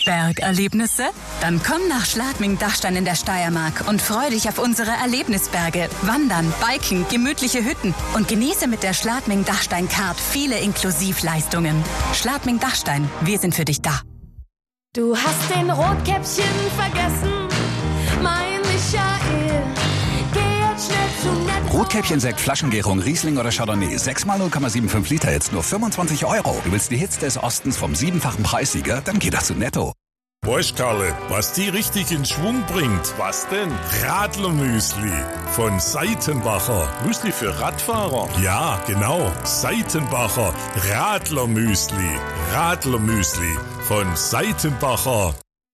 Bergerlebnisse? Dann komm nach Schladming-Dachstein in der Steiermark und freu dich auf unsere Erlebnisberge, Wandern, Biken, gemütliche Hütten und genieße mit der Schladming-Dachstein-Card viele Inklusivleistungen. Schladming-Dachstein, wir sind für dich da. Du hast den Rotkäppchen vergessen, mein Michael. Geh jetzt schnell zu Netto. Rotkäppchen-Sekt, Flaschengärung, Riesling oder Chardonnay. 6x 0,75 Liter, jetzt nur 25 €. Du willst die Hits des Ostens vom 7-fachen Preissieger? Dann geh doch zu Netto. Weißt, Karle, was die richtig in Schwung bringt? Was denn? Radlermüsli von Seitenbacher. Müsli für Radfahrer? Ja, genau. Seitenbacher Radlermüsli. Radlermüsli von Seitenbacher.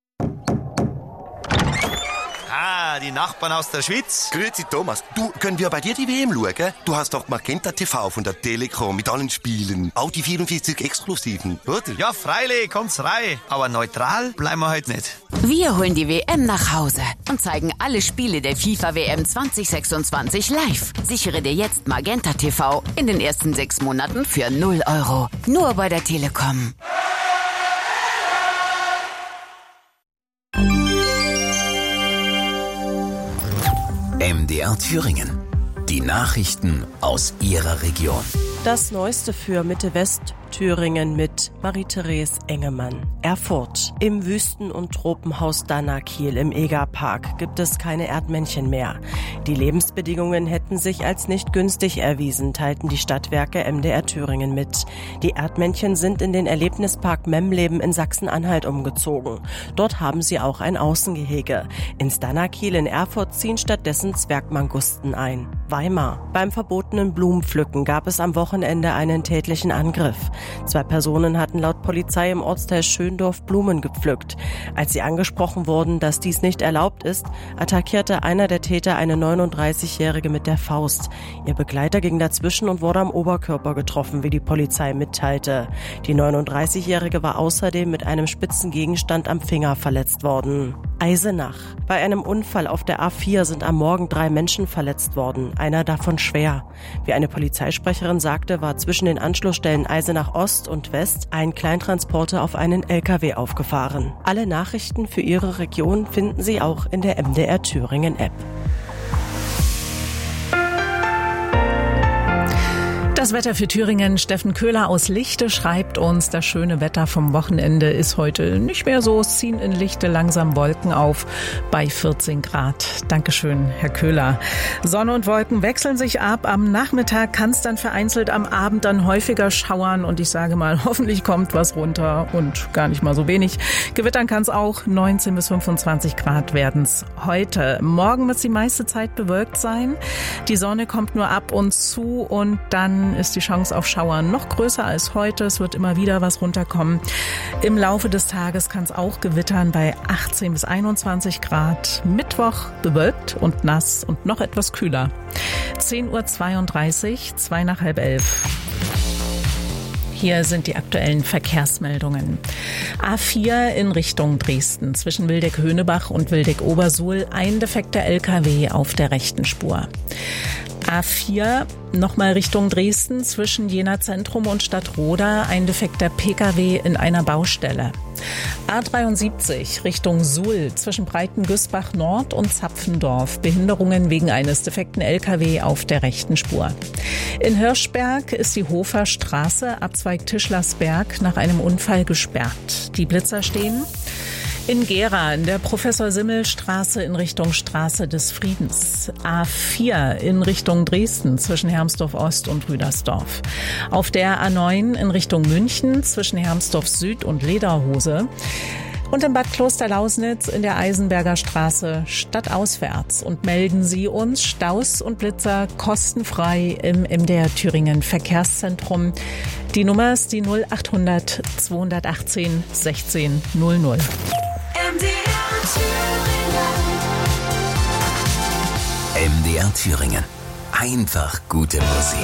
Ah, die Nachbarn aus der Schweiz. Grüezi Thomas, du, können wir bei dir die WM schauen? Du hast doch Magenta TV von der Telekom mit allen Spielen. Auch die 44 Exklusiven, oder? Ja, freilich, kommt's rein. Aber neutral bleiben wir heute nicht. Wir holen die WM nach Hause und zeigen alle Spiele der FIFA-WM 2026 live. Sichere dir jetzt Magenta TV in den ersten 6 Monaten für 0 €. Nur bei der Telekom. MDR Thüringen. Die Nachrichten aus Ihrer Region. Das Neueste für Mitte-West-Thüringen mit Marie-Therese Engemann. Erfurt. Im Wüsten- und Tropenhaus Dannakiel im Egerpark gibt es keine Erdmännchen mehr. Die Lebensbedingungen hätten sich als nicht günstig erwiesen, teilten die Stadtwerke MDR Thüringen mit. Die Erdmännchen sind in den Erlebnispark Memleben in Sachsen-Anhalt umgezogen. Dort haben sie auch ein Außengehege. Ins Dannakiel in Erfurt ziehen stattdessen Zwergmangusten ein. Weimar. Beim verbotenen Blumenpflücken gab es am Wochenende einen tätlichen Angriff. 2 Personen hatten laut Polizei im Ortsteil Schöndorf Blumen gepflückt. Als sie angesprochen wurden, dass dies nicht erlaubt ist, attackierte einer der Täter eine 39-Jährige mit der Faust. Ihr Begleiter ging dazwischen und wurde am Oberkörper getroffen, wie die Polizei mitteilte. Die 39-Jährige war außerdem mit einem spitzen Gegenstand am Finger verletzt worden. Eisenach. Bei einem Unfall auf der A4 sind am Morgen 3 Menschen verletzt worden, einer davon schwer. Wie eine Polizeisprecherin sagte, war zwischen den Anschlussstellen Eisenach Ost und West ein Kleintransporter auf einen LKW aufgefahren. Alle Nachrichten für Ihre Region finden Sie auch in der MDR Thüringen App. Das Wetter für Thüringen. Steffen Köhler aus Lichte schreibt uns, das schöne Wetter vom Wochenende ist heute nicht mehr so. Es ziehen in Lichte langsam Wolken auf bei 14 Grad. Dankeschön, Herr Köhler. Sonne und Wolken wechseln sich ab. Am Nachmittag kann es dann vereinzelt, am Abend dann häufiger schauern. Und ich sage mal, hoffentlich kommt was runter und gar nicht mal so wenig. Gewittern kann es auch. 19 bis 25 Grad werden es heute. Morgen wird es die meiste Zeit bewölkt sein. Die Sonne kommt nur ab und zu und dann ist die Chance auf Schauern noch größer als heute. Es wird immer wieder was runterkommen. Im Laufe des Tages kann es auch gewittern bei 18 bis 21 Grad. Mittwoch bewölkt und nass und noch etwas kühler. 10:32 Uhr, 2 nach halb 11. Hier sind die aktuellen Verkehrsmeldungen. A4 in Richtung Dresden zwischen Wildeck-Höhnebach und Wildeck-Obersuhl. Ein defekter LKW auf der rechten Spur. A4 nochmal Richtung Dresden zwischen Jena Zentrum und Stadtroda. Ein defekter PKW in einer Baustelle. A73 Richtung Suhl zwischen Breitengüßbach Nord und Zapfendorf. Behinderungen wegen eines defekten LKW auf der rechten Spur. In Hirschberg ist die Hofer Straße, Abzweig Tischlersberg, nach einem Unfall gesperrt. Die Blitzer stehen. In Gera in der Professor-Simmel-Straße in Richtung Straße des Friedens. A4 in Richtung Dresden zwischen Hermsdorf Ost und Rüdersdorf. Auf der A9 in Richtung München zwischen Hermsdorf Süd und Lederhose. Und in Bad Klosterlausnitz in der Eisenberger Straße stadtauswärts. Und melden Sie uns Staus und Blitzer kostenfrei im MDR Thüringen Verkehrszentrum. Die Nummer ist die 0800 218 16 00. MDR Thüringen. Einfach gute Musik.